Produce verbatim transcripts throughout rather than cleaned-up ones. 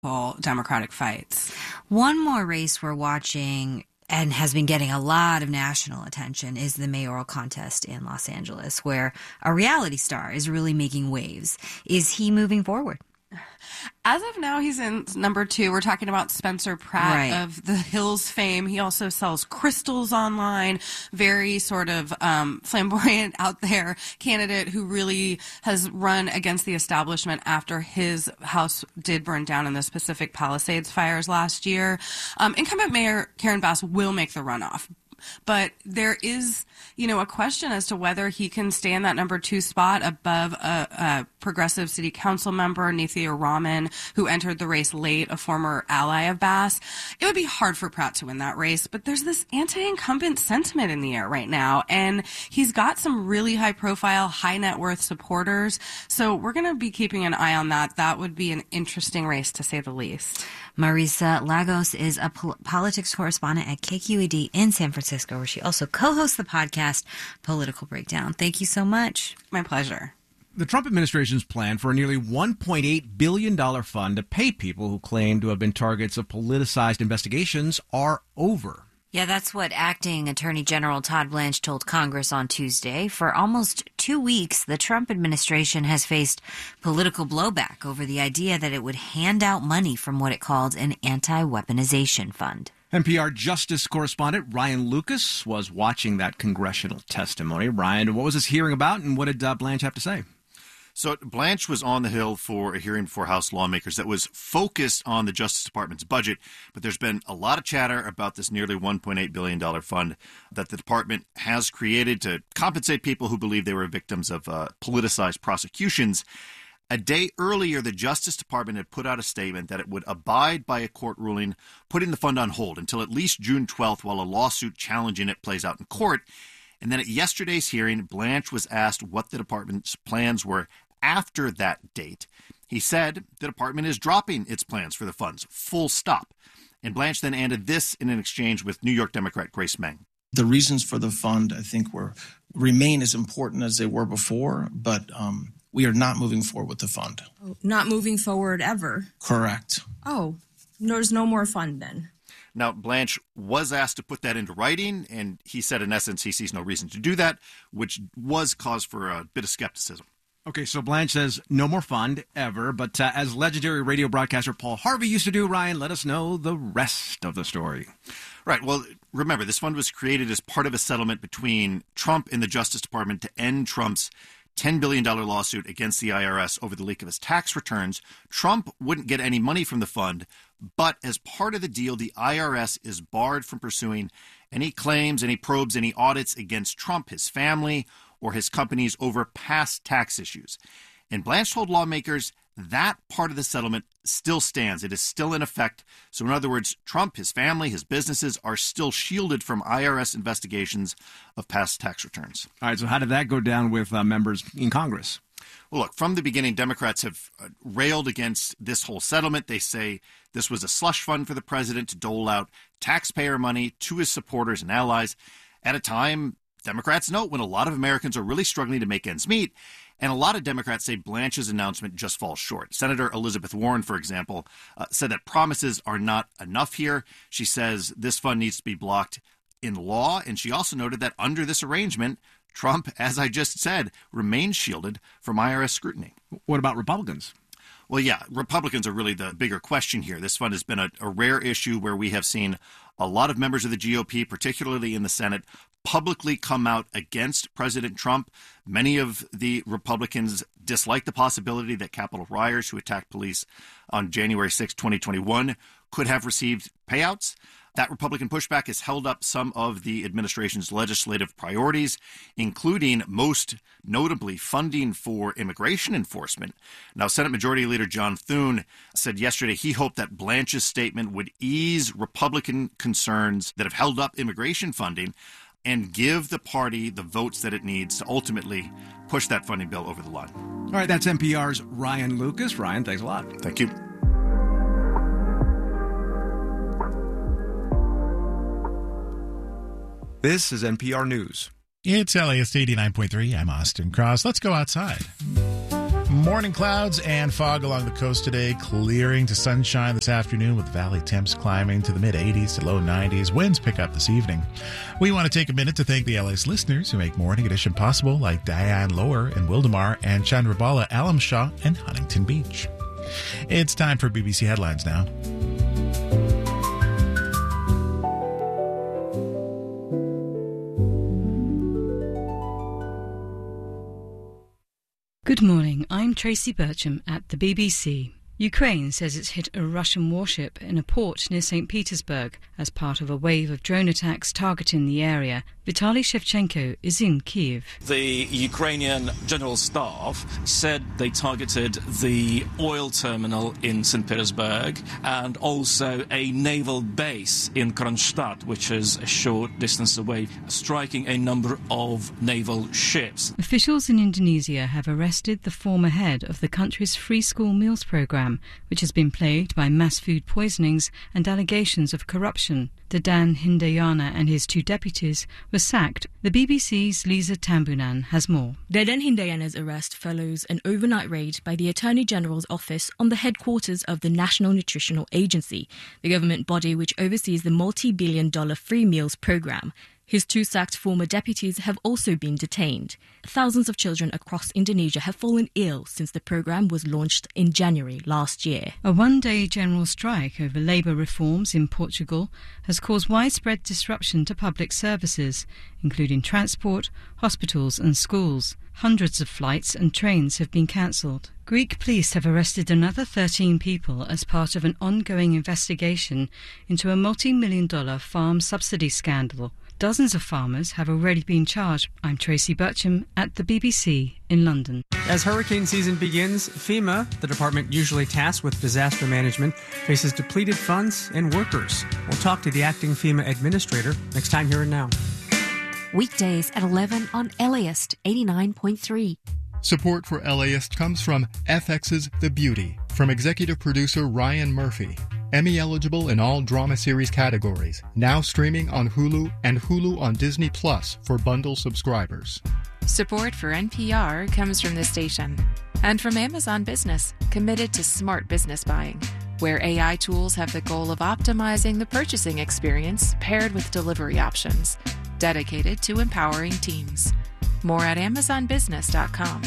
Democratic fights. One more race we're watching and has been getting a lot of national attention is the mayoral contest in Los Angeles, where a reality star is really making waves. Is he moving forward? As of now, he's in number two. We're talking about Spencer Pratt right. of the Hills fame. He also sells crystals online. Very sort of um, flamboyant, out there candidate who really has run against the establishment after his house did burn down in the Pacific Palisades fires last year. Um, incumbent Mayor Karen Bass will make the runoff. But there is, you know, a question as to whether he can stay in that number two spot above a, a progressive city council member, Nithya Raman, who entered the race late, a former ally of Bass. It would be hard for Pratt to win that race, but there's this anti-incumbent sentiment in the air right now, and he's got some really high-profile, high-net-worth supporters. So we're going to be keeping an eye on that. That would be an interesting race, to say the least. Marisa Lagos is a pol- politics correspondent at K Q E D in San Francisco, where she also co-hosts the podcast Political Breakdown. Thank you so much. My pleasure. The Trump administration's plan for a nearly one point eight billion dollars fund to pay people who claim to have been targets of politicized investigations are over. Yeah, that's what Acting Attorney General Todd Blanche told Congress on Tuesday. For almost two weeks, the Trump administration has faced political blowback over the idea that it would hand out money from what it called an anti-weaponization fund. N P R Justice correspondent Ryan Lucas was watching that congressional testimony. Ryan, what was this hearing about, and what did uh, Blanche have to say? So Blanche was on the Hill for a hearing before House lawmakers that was focused on the Justice Department's budget, but there's been a lot of chatter about this nearly one point eight billion dollars fund that the department has created to compensate people who believe they were victims of uh, politicized prosecutions. A day earlier, the Justice Department had put out a statement that it would abide by a court ruling putting the fund on hold until at least June twelfth while a lawsuit challenging it plays out in court. And then at yesterday's hearing, Blanche was asked what the department's plans were after that date. He said the department is dropping its plans for the funds, full stop. And Blanche then added this in an exchange with New York Democrat Grace Meng. The reasons for the fund, I think, were remain as important as they were before, but um, we are not moving forward with the fund. Not moving forward ever? Correct. Oh, there's no more fund then? Now, Blanche was asked to put that into writing, and he said, in essence, he sees no reason to do that, which was cause for a bit of skepticism. Okay, so Blanche says no more fund ever, but uh, as legendary radio broadcaster Paul Harvey used to do, Ryan, let us know the rest of the story. Right. Well, remember, this fund was created as part of a settlement between Trump and the Justice Department to end Trump's ten billion dollars lawsuit against the I R S over the leak of his tax returns. Trump wouldn't get any money from the fund, but as part of the deal, the I R S is barred from pursuing any claims, any probes, any audits against Trump, his family, or his companies over past tax issues. And Blanche told lawmakers that part of the settlement still stands. It is still in effect. So in other words, Trump, his family, his businesses are still shielded from I R S investigations of past tax returns. All right, so how did that go down with uh, members in Congress? Well, look, from the beginning, Democrats have uh, railed against this whole settlement. They say this was a slush fund for the president to dole out taxpayer money to his supporters and allies at a time Democrats note when a lot of Americans are really struggling to make ends meet. And a lot of Democrats say Blanche's announcement just falls short. Senator Elizabeth Warren, for example, uh, said that promises are not enough here. She says this fund needs to be blocked in law. And she also noted that under this arrangement, Trump, as I just said, remains shielded from I R S scrutiny. What about Republicans? Well, yeah, Republicans are really the bigger question here. This fund has been a, a rare issue where we have seen a lot of members of the G O P, particularly in the Senate, publicly come out against President Trump. Many of the Republicans dislike the possibility that Capitol rioters who attacked police on January sixth, twenty twenty-one could have received payouts. That Republican pushback has held up some of the administration's legislative priorities, including, most notably, funding for immigration enforcement. Now, Senate Majority Leader John Thune said yesterday he hoped that Blanche's statement would ease Republican concerns that have held up immigration funding and give the party the votes that it needs to ultimately push that funding bill over the line. All right, that's N P R's Ryan Lucas. Ryan, thanks a lot. Thank you. This is N P R News. It's L A S eighty-nine point three. I'm Austin Cross. Let's go outside. Morning clouds and fog along the coast today, clearing to sunshine this afternoon with valley temps climbing to the mid-eighties to low nineties. Winds pick up this evening. We want to take a minute to thank the L A S listeners who make Morning Edition possible, like Diane Lower in Wildemar and Chandrabala Alamshaw in Huntington Beach. It's time for B B C Headlines now. Good morning, I'm Tracy Bircham at the B B C. Ukraine says it's hit a Russian warship in a port near Saint Petersburg as part of a wave of drone attacks targeting the area. Vitaly Shevchenko is in Kyiv. The Ukrainian General Staff said they targeted the oil terminal in Saint Petersburg and also a naval base in Kronstadt, which is a short distance away, striking a number of naval ships. Officials in Indonesia have arrested the former head of the country's free school meals program, which has been plagued by mass food poisonings and allegations of corruption. Dedan Hindayana and his two deputies were sacked. The B B C's Lisa Tambunan has more. Dedan Hindayana's arrest follows an overnight raid by the Attorney General's office on the headquarters of the National Nutritional Agency, the government body which oversees the multi-billion dollar free meals program. His two sacked former deputies have also been detained. Thousands of children across Indonesia have fallen ill since the program was launched in January last year. A one-day general strike over labour reforms in Portugal has caused widespread disruption to public services, including transport, hospitals and schools. Hundreds of flights and trains have been cancelled. Greek police have arrested another thirteen people as part of an ongoing investigation into a multi-million dollar farm subsidy scandal. Dozens of farmers have already been charged. I'm Tracy Bircham at the B B C in London. As hurricane season begins, FEMA, the department usually tasked with disaster management, faces depleted funds and workers. We'll talk to the acting FEMA administrator next time Here and Now. Weekdays at eleven on L A S T eighty-nine point three. Support for L A S T comes from F X's The Beauty, from executive producer Ryan Murphy. Emmy eligible in all drama series categories. Now streaming on Hulu and Hulu on Disney Plus for bundle subscribers. Support for N P R comes from this station and from Amazon Business, committed to smart business buying, where A I tools have the goal of optimizing the purchasing experience paired with delivery options, dedicated to empowering teams. More at amazon business dot com.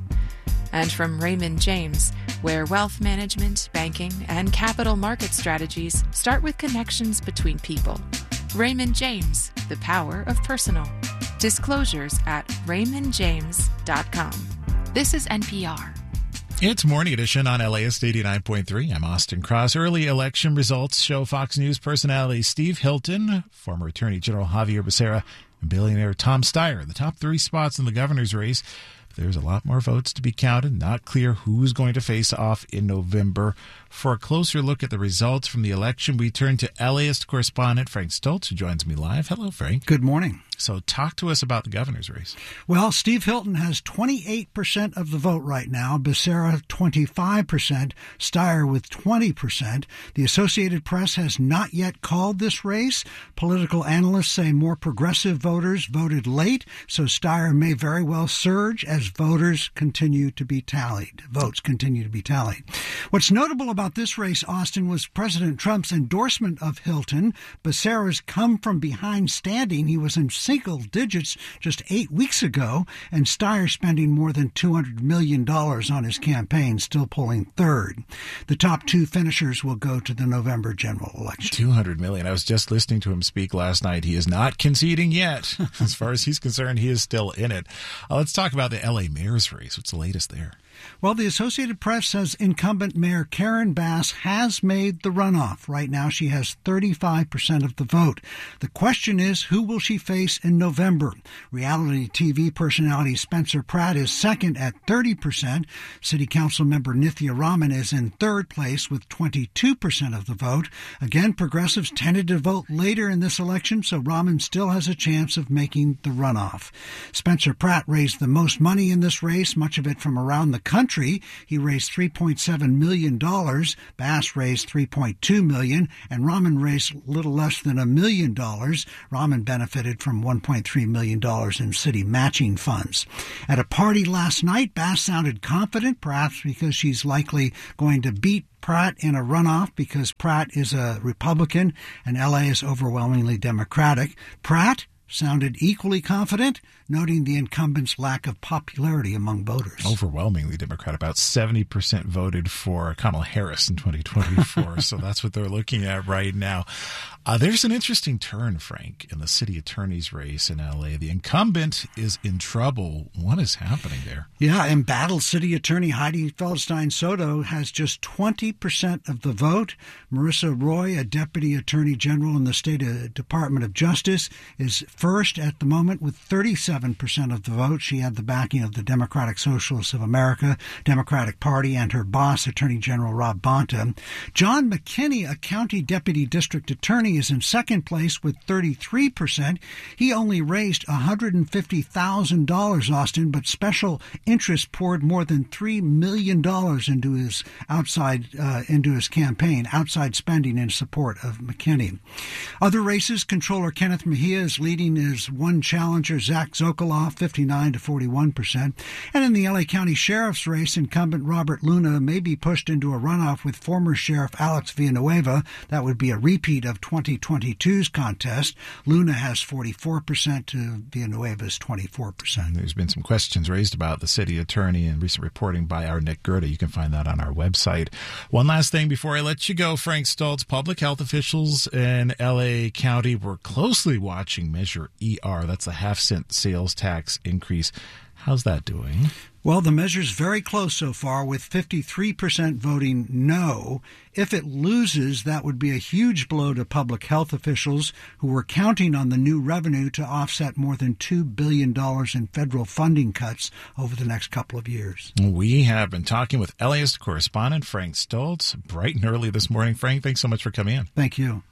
And from Raymond James, where wealth management, banking, and capital market strategies start with connections between people. Raymond James, the power of personal. Disclosures at raymond james dot com. This is N P R. It's Morning Edition on L A S eighty-nine point three. I'm Austin Cross. Early election results show Fox News personality Steve Hilton, former Attorney General Javier Becerra, and billionaire Tom Steyer, the top three spots in the governor's race. There's a lot more votes to be counted. Not clear who's going to face off in November. For a closer look at the results from the election, we turn to L A S correspondent Frank Stoltz, who joins me live. Hello, Frank. Good morning. So talk to us about the governor's race. Well, Steve Hilton has twenty-eight percent of the vote right now. Becerra, twenty-five percent. Steyer with twenty percent. The Associated Press has not yet called this race. Political analysts say more progressive voters voted late, so Steyer may very well surge as voters continue to be tallied. Votes continue to be tallied. What's notable about this race, Austin, was President Trump's endorsement of Hilton. Becerra's come from behind standing. He was in single digits just eight weeks ago, and Steyer spending more than two hundred million dollars on his campaign, still polling third. The top two finishers will go to the November general election. two hundred million dollars. I was just listening to him speak last night. He is not conceding yet. As far as he's concerned, he is still in it. Uh, let's talk about the L A mayor's race. What's the latest there? Well, the Associated Press says incumbent Mayor Karen Bass has made the runoff. Right now, she has thirty-five percent of the vote. The question is, who will she face in November? Reality T V personality Spencer Pratt is second at thirty percent. City Council member Nithya Raman is in third place with twenty-two percent of the vote. Again, progressives tended to vote later in this election, so Raman still has a chance of making the runoff. Spencer Pratt raised the most money in this race, much of it from around the country. He raised three point seven million dollars. Bass raised three point two million dollars, and Rahman raised a little less than a million dollars. Rahman benefited from one point three million dollars in city matching funds. At a party last night, Bass sounded confident, perhaps because she's likely going to beat Pratt in a runoff because Pratt is a Republican and L A is overwhelmingly Democratic. Pratt sounded equally confident, noting the incumbent's lack of popularity among voters. Overwhelmingly Democrat. About seventy percent voted for Kamala Harris in twenty twenty-four, so that's what they're looking at right now. Uh, there's an interesting turn, Frank, in the city attorney's race in L A. The incumbent is in trouble. What is happening there? Yeah, embattled city attorney Heidi Feldstein Soto has just twenty percent of the vote. Marissa Roy, a deputy attorney general in the state Department of Justice, is first at the moment with thirty-seven percent of the vote. She had the backing of the Democratic Socialists of America, Democratic Party, and her boss, Attorney General Rob Bonta. John McKinney, a county deputy district attorney, is in second place with thirty-three percent. He only raised one hundred fifty thousand dollars, Austin, but special interest poured more than three million dollars into his outside uh, into his campaign, outside spending in support of McKinney. Other races, Controller Kenneth Mejia is leading his one challenger, Zach Zokoloff, fifty-nine to forty-one percent. And in the L A County Sheriff's race, incumbent Robert Luna may be pushed into a runoff with former Sheriff Alex Villanueva. That would be a repeat of twenty twenty-two's contest. Luna has forty-four percent to Villanueva's twenty-four percent. There's been some questions raised about the city attorney in recent reporting by our Nick Gerda. You can find that on our website. One last thing before I let you go, Frank Stoltz. Public health officials in L A County were closely watching Measure E R. That's the half cent sales tax increase. How's that doing? Well, the measure's very close so far, with fifty-three percent voting no. If it loses, that would be a huge blow to public health officials who were counting on the new revenue to offset more than two billion dollars in federal funding cuts over the next couple of years. We have been talking with L A S correspondent Frank Stoltz bright and early this morning. Frank, thanks so much for coming in. Thank you.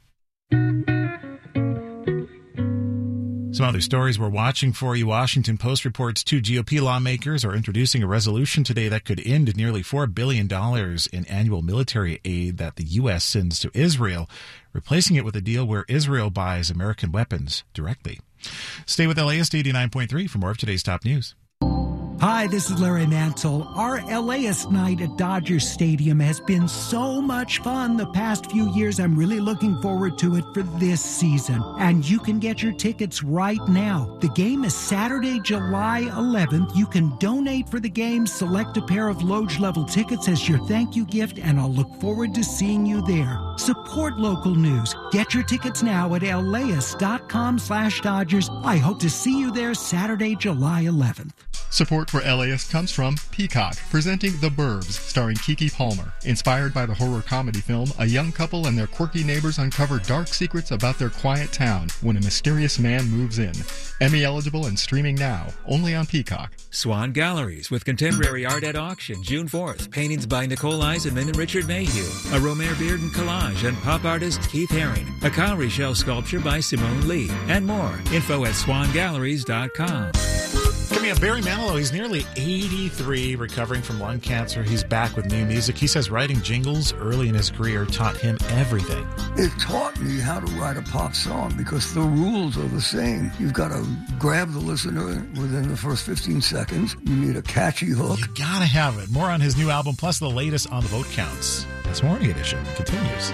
Some other stories we're watching for you. Washington Post reports two G O P lawmakers are introducing a resolution today that could end nearly four billion dollars in annual military aid that the U S sends to Israel, replacing it with a deal where Israel buys American weapons directly. Stay with L A S eighty-nine point three for more of today's top news. Hi, this is Larry Mansell. Our L A S night at Dodger Stadium has been so much fun the past few years. I'm really looking forward to it for this season. And you can get your tickets right now. The game is Saturday, July eleventh. You can donate for the game, select a pair of Loge level tickets as your thank you gift, and I'll look forward to seeing you there. Support local news. Get your tickets now at laus.com slash Dodgers. I hope to see you there Saturday, July eleventh. Support for L A S comes from Peacock, presenting The Burbs, starring Keke Palmer. Inspired by the horror comedy film, a young couple and their quirky neighbors uncover dark secrets about their quiet town when a mysterious man moves in. Emmy eligible and streaming now, only on Peacock. Swan Galleries with contemporary art at auction June fourth. Paintings by Nicole Eisenman and Richard Mayhew. A Romare Bearden collage and pop artist Keith Haring. A cowrie shell sculpture by Simone Lee. And more. Info at swan galleries dot com. Coming up, Barry Manilow, he's nearly eighty-three, recovering from lung cancer. He's back with new music. He says writing jingles early in his career taught him everything. It taught me how to write a pop song because the rules are the same. You've got to grab the listener within the first fifteen seconds. You need a catchy hook. You gotta have it. More on his new album, plus the latest on the vote counts. This Morning Edition continues.